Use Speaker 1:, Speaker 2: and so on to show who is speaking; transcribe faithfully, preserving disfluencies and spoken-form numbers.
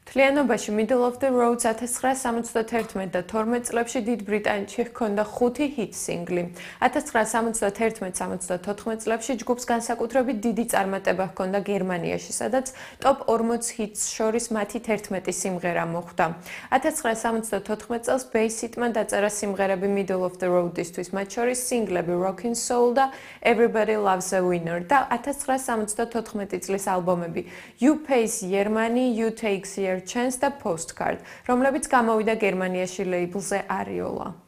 Speaker 1: მთლიანობაში Middle of the Road ათას ცხრაასი სამოცდათერთმეტ და თორმეტ წლებში დიდ ბრიტანეთში ჰქონდა ხუთი ჰიტ სინგლი. ათას ცხრაასი სამოცდათერთმეტ სამოცდათოთხმეტ წლებში ჯგუფს განსაკუთრებით დიდი წარმატება ჰქონდა გერმანიაში, სადაც ტოპ ორმოც ჰიტს შორის მათი თერთმეტი სიმღერა მოხვდა. ათას ცხრაასი სამოცდათოთხმეტ წელს Bass-იტმა დაწერა სიმღერები Middle of the Road-ისთვის, მათ შორის სინგლები Rockin' Soul და Everybody Loves a Winner და ათას ცხრაასი სამოცდათოთხმეტი წლის ალბომები You Pays Your Money, You Takes Your Chance და Postcard, რომლებიც გამოვიდა გერმანიაში ლეიბლზე Ariola.